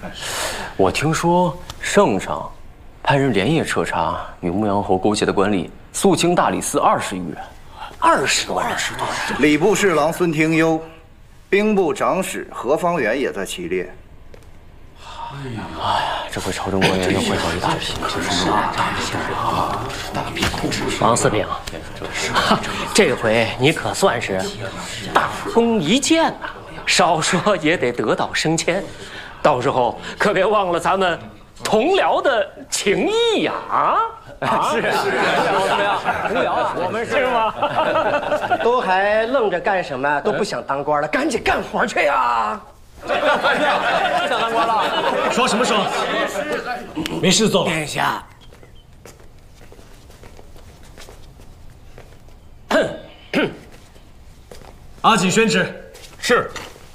我听说圣上派人连夜彻查与牧羊侯勾结的官吏，肃清大理寺20余人，20多人。 礼部侍郎孙廷优，兵部长史何方远也在其列。 哎呀，这回朝中官员又会找一大批。 王司令，这回你可算是大功一件呐，少说也得得到升迁，到时候可别忘了咱们同僚的情谊呀！ 是啊，同僚啊，我们是吗？都还愣着干什么？都不想当官了，赶紧干活去呀！ 不想当官了？ 说什么说？没事做。 殿下， 阿锦宣旨。 是。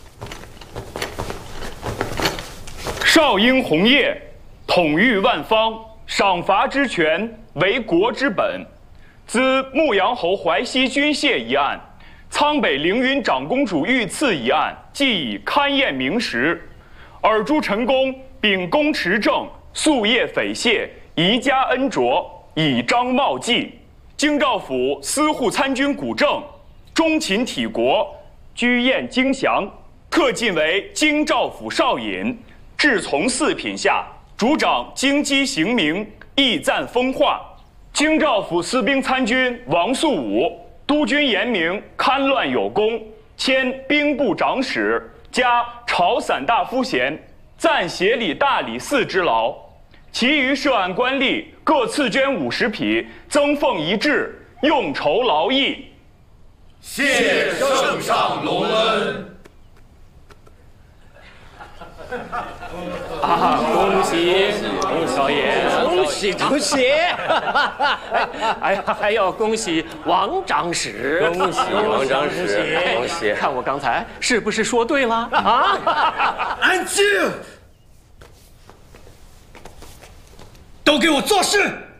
少英红叶，统御万方，赏罚之权为国之本。自牧羊侯淮西军械一案，苍北凌云长公主遇刺一案，既已勘验明实，尔诸陈公秉公持政，夙夜匪懈，宜加恩卓，以彰茂绩。京兆府司户参军古正，忠勤体国，居宴京祥，特进为京兆府少尹，至从4品下，主掌京畿刑名，义赞风化。京兆府司兵参军王素武，督军严明，勘乱有功，迁兵部长史，加朝散大夫衔，暂协理大理寺之劳。其余涉案官吏各赐捐50匹，增俸1制，用酬劳役。 谢圣上隆恩。 恭喜少爷，恭喜恭喜！哎呀，还要恭喜王长史， 恭喜王长史，恭喜！ 看我刚才是不是说对了啊？ 安静！都给我做事！